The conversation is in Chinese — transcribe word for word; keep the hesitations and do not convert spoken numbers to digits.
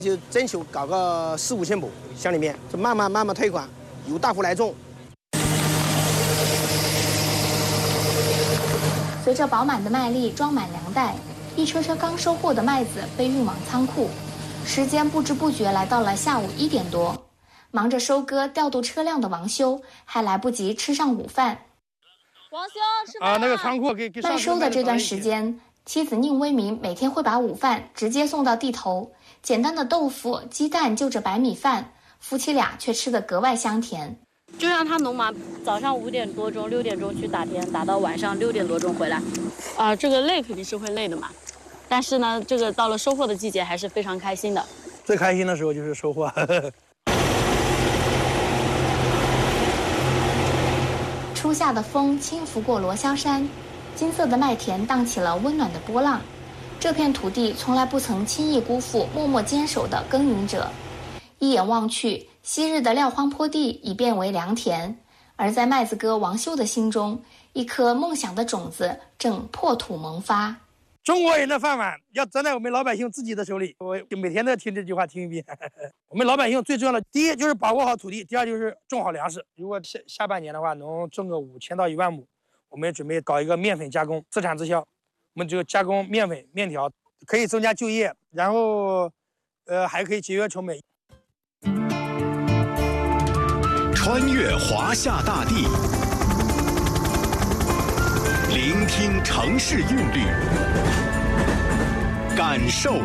就征求搞个四五千亩乡里面，就慢慢慢慢推广，由大户来种。 随着饱满的麦粒装满粮袋，一车车刚收获的麦子被运往仓库。时间不知不觉来到了下午一点多，忙着收割、调度车辆的王修还来不及吃上午饭。 王修吃饭啊，那个仓库给给麦收的这段时间，妻子宁威民每天会把午饭直接送到地头，简单的豆腐、鸡蛋就着白米饭，夫妻俩却吃得格外香甜。 就让他农忙，早上五点多钟、六点钟去打田，打到晚上六点多钟回来。啊，这个累肯定是会累的嘛，但是呢，这个到了收获的季节还是非常开心的。 最开心的时候就是收获。 初夏的风轻拂过罗霄山，金色的麦田荡起了温暖的波浪。这片土地从来不曾轻易辜负默默坚守的耕耘者。一眼望去，昔日的撂荒坡地已变为良田，而在麦子哥王修的心中，一颗梦想的种子正破土萌发。 中国人的饭碗要站在我们老百姓自己的手里，我每天都要听这句话听一遍。我们老百姓最重要的，第一就是把握好土地，第二就是种好粮食。如果下下半年的话，能种个五千到一万亩，我们准备搞一个面粉加工，自产自销。我们就加工面粉、面条，可以增加就业，然后，呃，还可以节约成本。 穿越华夏大地，聆听城市韵律，感受